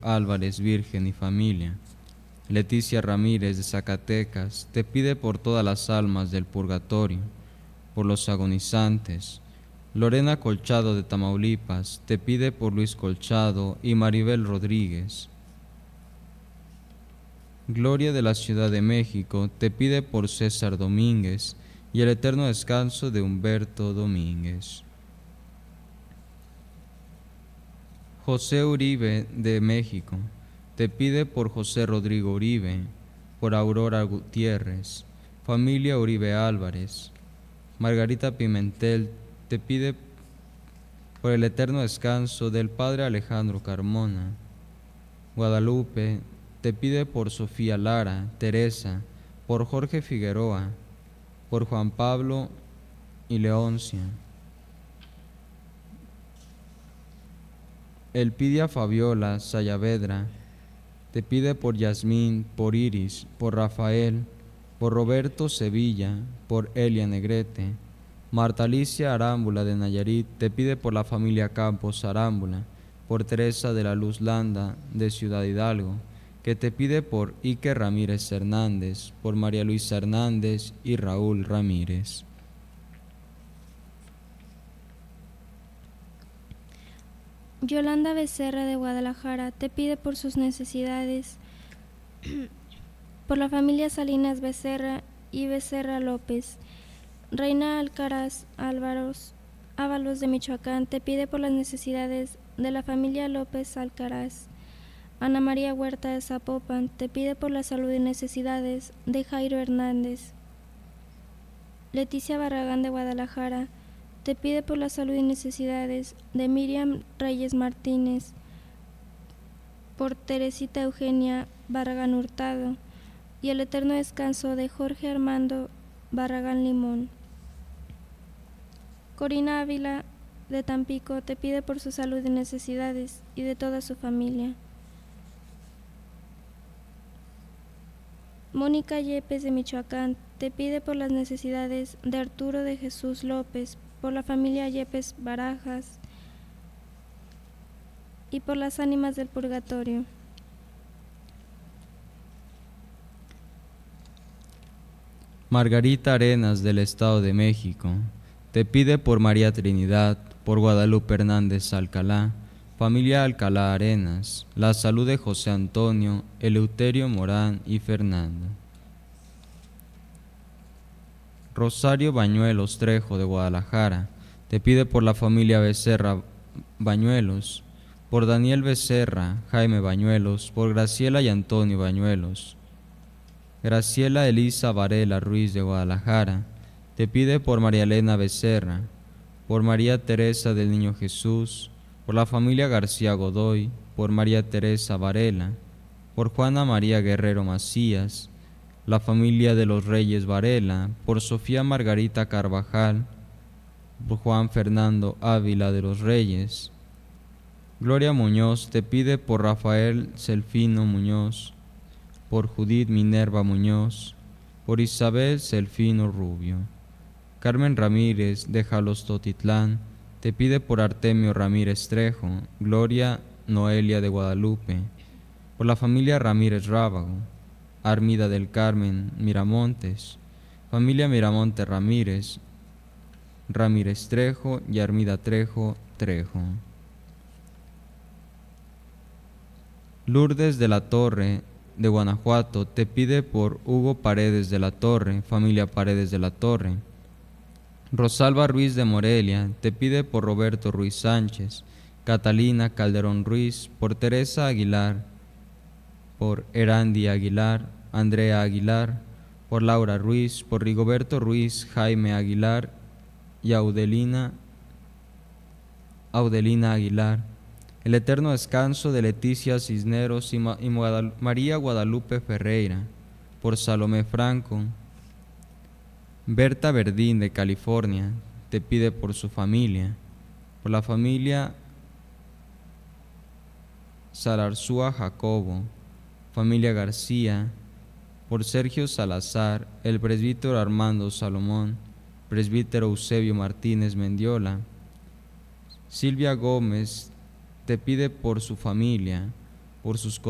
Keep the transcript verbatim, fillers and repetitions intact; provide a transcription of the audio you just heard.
Álvarez, virgen y familia. Leticia Ramírez de Zacatecas te pide por todas las almas del purgatorio, por los agonizantes. Lorena Colchado de Tamaulipas te pide por Luis Colchado y Maribel Rodríguez. Gloria de la Ciudad de México te pide por César Domínguez y el eterno descanso de Humberto Domínguez. José Uribe de México te pide por José Rodrigo Uribe, por Aurora Gutiérrez, familia Uribe Álvarez. Margarita Pimentel te pide por el eterno descanso del Padre Alejandro Carmona. Guadalupe te pide por Sofía Lara, Teresa, por Jorge Figueroa, por Juan Pablo y Leoncia. Elpidia Fabiola Sayavedra te pide por Yasmín, por Iris, por Rafael, por Roberto Sevilla, por Elia Negrete. Marta Alicia Arámbula de Nayarit te pide por la familia Campos Arámbula, por Teresa de la Luz Landa de Ciudad Hidalgo, que te pide por Iker Ramírez Hernández, por María Luisa Hernández y Raúl Ramírez. Yolanda Becerra de Guadalajara te pide por sus necesidades, por la familia Salinas Becerra y Becerra López. Reina Alcaraz Álvaros, Ábalos de Michoacán te pide por las necesidades de la familia López Alcaraz. Ana María Huerta de Zapopan te pide por la salud y necesidades de Jairo Hernández. Leticia Barragán de Guadalajara te pide por la salud y necesidades de Miriam Reyes Martínez, por Teresita Eugenia Barragán Hurtado y el eterno descanso de Jorge Armando Barragán Limón. Corina Ávila de Tampico te pide por su salud y necesidades y de toda su familia. Mónica Yepes de Michoacán te pide por las necesidades de Arturo de Jesús López, por la familia Yepes Barajas y por las ánimas del purgatorio. Margarita Arenas del Estado de México te pide por María Trinidad, por Guadalupe Hernández Alcalá, familia Alcalá Arenas, la salud de José Antonio, Eleuterio Morán y Fernando. Rosario Bañuelos Trejo de Guadalajara te pide por la familia Becerra Bañuelos, por Daniel Becerra, Jaime Bañuelos, por Graciela y Antonio Bañuelos. Graciela Elisa Varela Ruiz de Guadalajara te pide por María Elena Becerra, por María Teresa del Niño Jesús, por la familia García Godoy, por María Teresa Varela, por Juana María Guerrero Macías, la familia de los Reyes Varela, por Sofía Margarita Carvajal, por Juan Fernando Ávila de los Reyes. Gloria Muñoz te pide por Rafael Selfino Muñoz, por Judith Minerva Muñoz, por Isabel Selfino Rubio. Carmen Ramírez de Jalostotitlán te pide por Artemio Ramírez Trejo, Gloria Noelia de Guadalupe, por la familia Ramírez Rábago, Armida del Carmen Miramontes, familia Miramonte Ramírez, Ramírez Trejo y Armida Trejo Trejo. Lourdes de la Torre de Guanajuato te pide por Hugo Paredes de la Torre, familia Paredes de la Torre. Rosalba Ruiz de Morelia te pide por Roberto Ruiz Sánchez, Catalina Calderón Ruiz, por Teresa Aguilar, por Erandi Aguilar, Andrea Aguilar, por Laura Ruiz, por Rigoberto Ruiz, Jaime Aguilar y Audelina, Audelina Aguilar. El eterno descanso de Leticia Cisneros y, Ma, y Guadal, María Guadalupe Ferreira, por Salomé Franco. Berta Verdín de California te pide por su familia, por la familia Salarzúa Jacobo, familia García, por Sergio Salazar, el presbítero Armando Salomón, presbítero Eusebio Martínez Mendiola. Silvia Gómez te pide por su familia, por sus